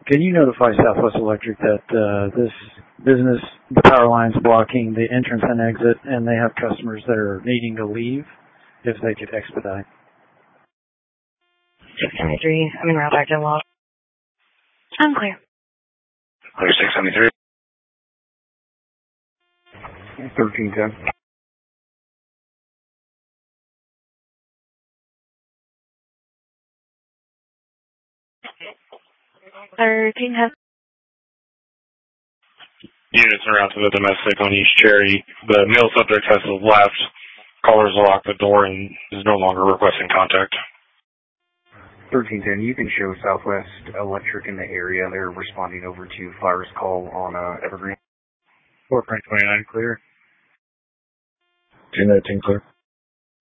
Can you notify Southwest Electric that this business, the power line's blocking the entrance and exit, and they have customers that are needing to leave, if they could expedite? 673, I'm in route back to Lost. Unclear. Clear 673. 1310. Units en route to the domestic on East Cherry. The male subject has left. Callers locked the door and is no longer requesting contact. 1310, you can show Southwest Electric in the area. They're responding over to Fire's call on Evergreen. 4.29 clear. 219 clear.